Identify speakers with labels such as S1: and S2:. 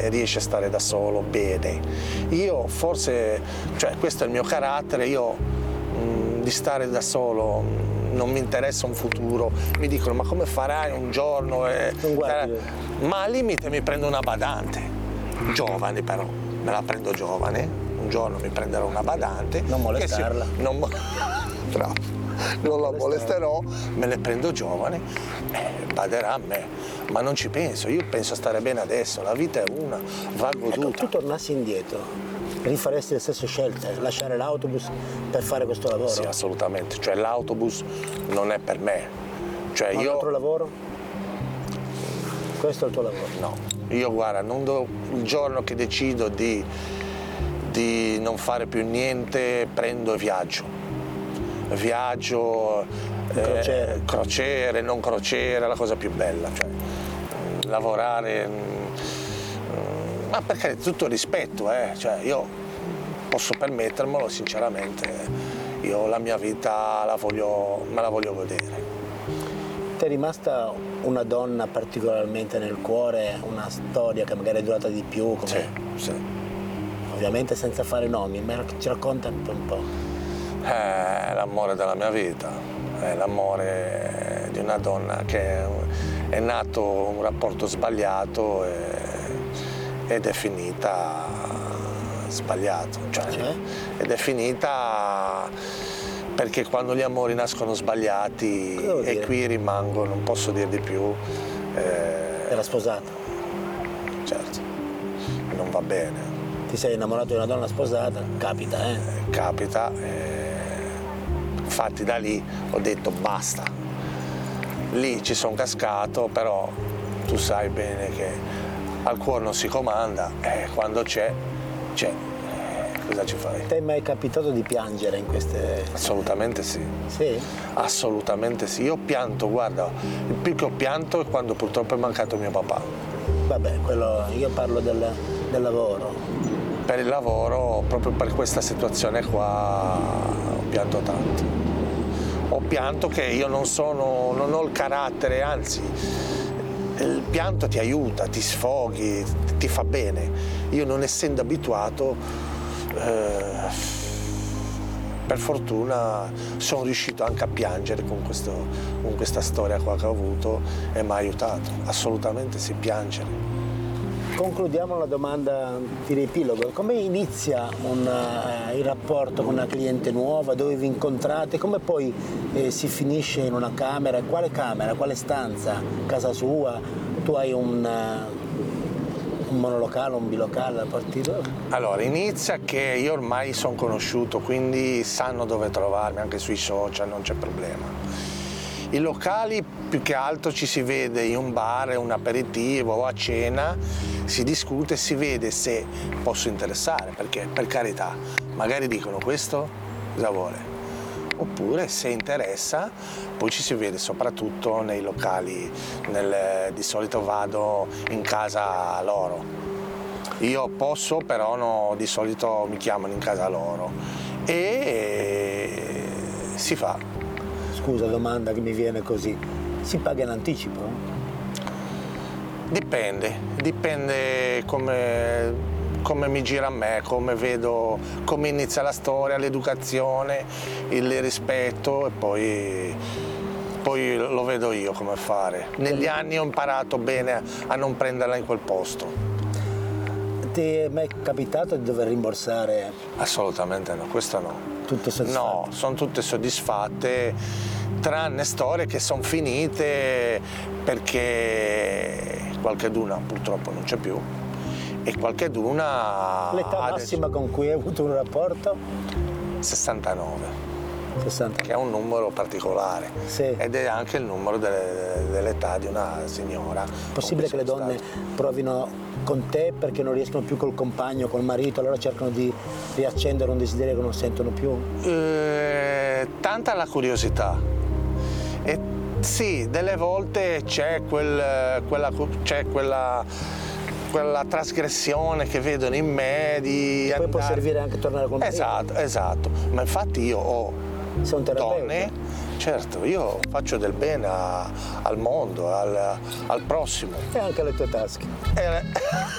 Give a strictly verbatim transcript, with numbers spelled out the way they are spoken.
S1: e riesce a stare da solo bene. Io forse, cioè questo è il mio carattere, io mh, di stare da solo mh, non mi interessa un futuro, mi dicono ma come farai un giorno? E, ma al limite mi prendo una badante, giovane però, me la prendo giovane. Un giorno mi prenderò una badante.
S2: Non molestarla.
S1: Si, non, mo- no, non la molesterò, me le prendo giovane, eh, baderà a me. Ma non ci penso, io penso a stare bene adesso, la vita è una, va goduta.
S2: Ecco, tu tornassi indietro, rifaresti le stesse scelte, lasciare l'autobus per fare questo lavoro?
S1: Sì, assolutamente, cioè l'autobus non è per me. Cioè,
S2: Ma
S1: io...
S2: un altro lavoro? Questo è il tuo lavoro?
S1: No, io guarda, non do... il giorno che decido di di non fare più niente, prendo e viaggio. Viaggio,
S2: crociere.
S1: Eh, crociere, non crociere, è la cosa più bella. Cioè, lavorare, mh, ma perché tutto rispetto, eh? Cioè, io posso permettermelo sinceramente, io la mia vita la voglio, me la voglio godere.
S2: Ti è rimasta una donna particolarmente nel cuore, una storia che magari è durata di più? Come...
S1: Sì, sì.
S2: Ovviamente senza fare nomi, ma ci racconta un po'.
S1: È l'amore della mia vita, è l'amore di una donna che è nato un rapporto sbagliato e, ed è finita sbagliato, cioè,
S2: cioè?
S1: ed è finita perché quando gli amori nascono sbagliati e qui rimango, non posso dir di più.
S2: Eh, Era sposata?
S1: Certo, non va bene.
S2: Ti sei innamorato di una donna sposata? Capita, eh?
S1: Capita, eh, infatti da lì ho detto basta. Lì ci sono cascato, però tu sai bene che al cuore non si comanda, eh, quando c'è, c'è. Eh, cosa ci fai?
S2: Ti è mai capitato di piangere in queste...
S1: Assolutamente sì.
S2: Sì?
S1: Assolutamente sì. Io ho pianto, guarda, il più che ho pianto è quando purtroppo è mancato mio papà.
S2: Vabbè, quello, io parlo del, del lavoro.
S1: Per il lavoro, proprio per questa situazione qua, ho pianto tanto. Ho pianto che io non sono, non ho il carattere, anzi, il pianto ti aiuta, ti sfoghi, ti fa bene. Io non essendo abituato, eh, per fortuna sono riuscito anche a piangere con, questo, con questa storia qua che ho avuto e mi ha aiutato, assolutamente sì, piangere.
S2: Concludiamo la domanda di riepilogo. Come inizia un, uh, il rapporto con una cliente nuova? Dove vi incontrate? Come poi eh, si finisce in una camera? Quale camera? Quale stanza? Casa sua? Tu hai un, uh, un monolocale, un bilocale a partire?
S1: Allora, inizia che io ormai sono conosciuto, quindi sanno dove trovarmi, anche sui social, non c'è problema. I locali più che altro ci si vede in un bar, un aperitivo o a cena, si discute e si vede se posso interessare, perché per carità, magari dicono questo cosa vuole, oppure se interessa poi ci si vede soprattutto nei locali, nel, di solito vado in casa loro. Io posso, però no, di solito mi chiamano in casa loro e si fa.
S2: Scusa, domanda che mi viene così, si paga in anticipo?
S1: Dipende, dipende come, come mi gira a me, come vedo, come inizia la storia, l'educazione, il rispetto e poi, poi lo vedo io come fare. Negli anni ho imparato bene a non prenderla in quel posto.
S2: Ti è mai capitato di dover rimborsare?
S1: Assolutamente no, questo no.
S2: Tutte soddisfatte?
S1: No, sono tutte soddisfatte, tranne storie che sono finite perché qualcheduna purtroppo non c'è più e qualcheduna...
S2: L'età massima con cui hai avuto un rapporto?
S1: sessantanove,
S2: sessanta.
S1: che è un numero particolare,
S2: sì.
S1: Ed è anche il numero delle, dell'età di una signora.
S2: È possibile che le donne
S1: stato.
S2: provino con te perché non riescono più col compagno, col marito, allora cercano di riaccendere un desiderio che non sentono più?
S1: Eh, tanta la curiosità. E sì, delle volte c'è, quel, quella, c'è quella, quella trasgressione che vedono in me di
S2: e poi
S1: andare...
S2: può servire anche a tornare con te.
S1: Esatto, esatto. Ma infatti io ho
S2: Sei un terapeuta?
S1: donne, certo, io faccio del bene a, al mondo, al, al prossimo.
S2: E anche alle tue tasche.
S1: E,